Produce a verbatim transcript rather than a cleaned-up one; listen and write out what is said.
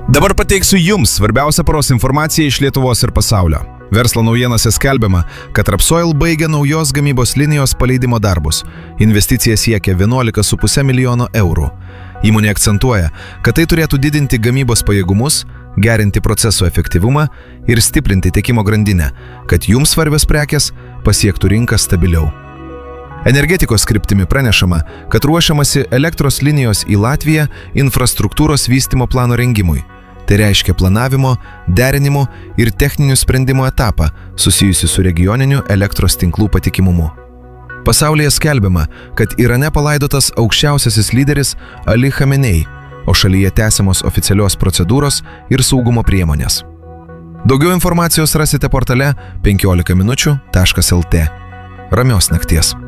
Dabar pateiksiu Jums svarbiausią paros informaciją iš Lietuvos ir pasaulio. Verslo naujienose skelbiama, kad Rapsoil baigia naujos gamybos linijos paleidimo darbus. Investicija siekia vienuolika su puse milijono eurų. Įmonė akcentuoja, kad tai turėtų didinti gamybos pajėgumus, gerinti procesų efektyvumą ir stiprinti tiekimo grandinę, kad Jums svarbios prekės pasiektų rinką stabiliau. Energetikos kryptimi pranešama, kad ruošiamasi elektros linijos į Latviją infrastruktūros vystymo plano rengimui. Tai reiškia planavimo, derinimo ir techninių sprendimų etapą susijusi su regioniniu elektros tinklų patikimumu. Pasaulyje skelbiama, kad Irane palaidotas aukščiausiasis lyderis Ali Khamenei, o šalyje tęsiamos oficialios procedūros ir saugumo priemonės. Daugiau informacijos rasite portale penkiolika minučių taškas lt. Ramios nakties.